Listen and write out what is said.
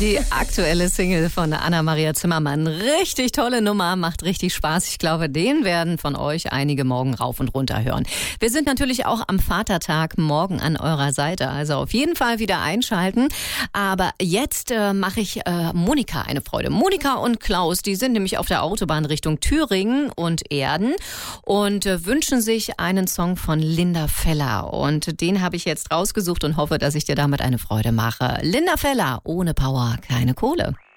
Die aktuelle Single von Anna-Maria Zimmermann. Richtig tolle Nummer, macht richtig Spaß. Ich glaube, den werden von euch einige morgen rauf und runter hören. Wir sind natürlich auch am Vatertag morgen an eurer Seite. Also auf jeden Fall wieder einschalten. Aber jetzt mache ich Monika eine Freude. Monika und Klaus, die sind nämlich auf der Autobahn Richtung Thüringen und Erden und wünschen sich einen Song von Linda Feller. Und den habe ich jetzt rausgesucht und hoffe, dass ich dir damit eine Freude mache. Linda Feller, ohne Power keine Kohle.